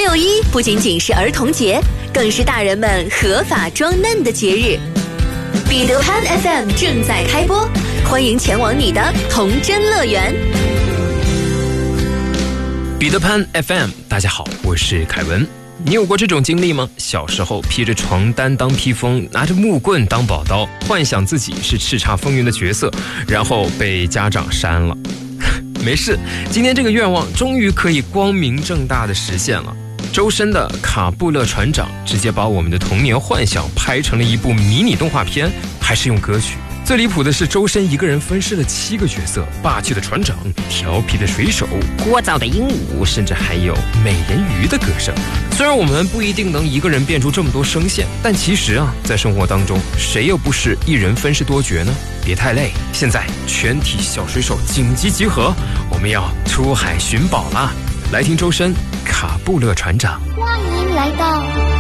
6·1不仅仅是儿童节，更是大人们合法装嫩的节日。彼得潘 FM 正在开播，欢迎前往你的童真乐园。 彼得潘 FM， 大家好，我是凯文。你有过这种经历吗？小时候披着床单当披风，拿着木棍当宝刀，幻想自己是叱咤风云的角色，然后被家长删了。没事，今天这个愿望终于可以光明正大的实现了。周深的《卡布勒船长》直接把我们的童年幻想拍成了一部迷你动画片，还是用歌曲。最离谱的是，周深一个人分饰了7个角色：霸气的船长、调皮的水手、聒噪的鹦鹉，甚至还有美人鱼的歌声。虽然我们不一定能一个人变出这么多声线，但其实在生活当中，谁又不是一人分饰多角呢？别太累，现在全体小水手紧急集合，我们要出海寻宝啦！来听周深《卡布勒船长》。 欢迎来到